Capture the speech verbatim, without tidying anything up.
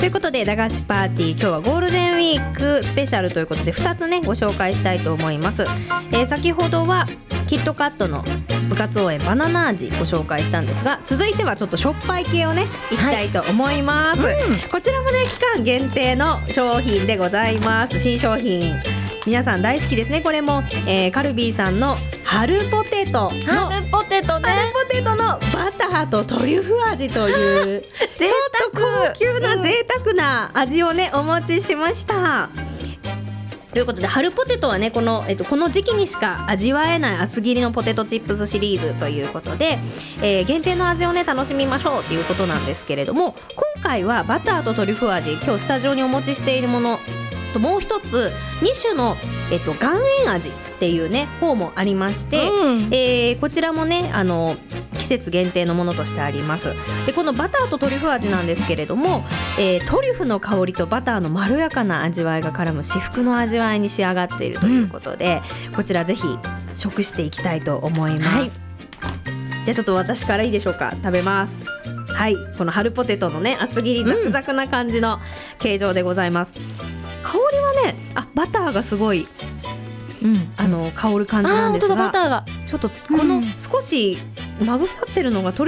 ということで駄菓子パーティー、今日はゴールデンウィークスペシャルということでふたつねご紹介したいと思います。えー、先ほどはキットカットの部活応援バナナ味ご紹介したんですが、続いてはちょっとしょっぱい系をねいきたいと思います、はい、うん、こちらもね期間限定の商品でございます。新商品皆さん大好きですね。これも、えー、カルビーさんの春ポテトの春ポテトね春ポテトのバターとトリュフ味というちょっと高級な贅沢な味をねお持ちしました。ということで春ポテトはねこの、えっと、この時期にしか味わえない厚切りのポテトチップスシリーズということで、えー、限定の味をね楽しみましょうということなんですけれども、今回はバターとトリュフ味、今日スタジオにお持ちしているものともう一つに種の、えっと、岩塩味っていうね方もありまして、うん、えー、こちらもねあの季節限定のものとしてあります。でこのバターとトリュフ味なんですけれども、えー、トリュフの香りとバターのまろやかな味わいが絡む至福の味わいに仕上がっているということで、うん、こちらぜひ食していきたいと思います、はい、じゃあちょっと私からいいでしょうか。食べます。はい、この春ポテトのね厚切りザクザクな感じの形状でございます、うん、香りはねあバターがすごい、うん、あの香る感じなんですが、 あ、本当だバターがちょっとこの少しまぶさってるのがトリュフ